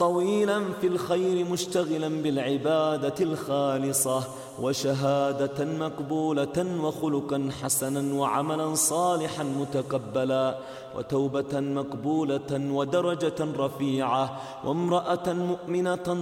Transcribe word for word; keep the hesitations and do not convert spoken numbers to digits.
طويلا في الخير مشتغلا بالعبادة الخالصة، وشهادة مقبولة وخلقا حسنا وعملا صالحا متقبلا، وتوبة مقبولة ودرجة رفيعة، وامرأة مؤمنة